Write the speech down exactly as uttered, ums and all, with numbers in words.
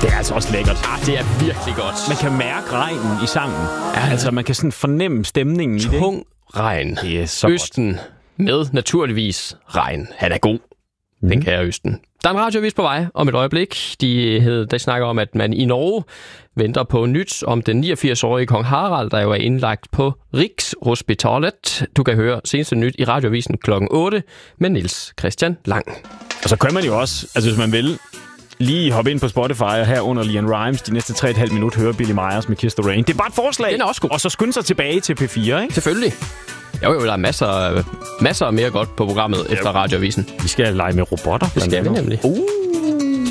Det er altså også lækkert. Ah, det er virkelig godt. Man kan mærke regnen i sangen. Ja, altså, man kan sådan fornemme stemningen i det. Tung regn. Det er så Østen godt. Med naturligvis regn. Han er god. Mm. Den kære Østen. Der er en radioavis på vej om et øjeblik. De, hed, de snakker om, at man i Norge venter på nyt om den niogfirs-årige kong Harald, der jo er indlagt på Rikshospitalet. Du kan høre seneste nyt i radioavisen klokken otte med Niels Christian Lang. Og så kan man jo også, altså hvis man vil, lige hoppe ind på Spotify og her under Leanne Rimes de næste tre og et halvt minut høre Billy Myers med Kiss the Rain. Det er bare et forslag. Den er også god. Og så skynde sig tilbage til P fire, ikke? Selvfølgelig. Jo, jo, der er masser, masser mere godt på programmet efter radioavisen. Vi skal lege med robotter. Det skal vi nemlig. Uh.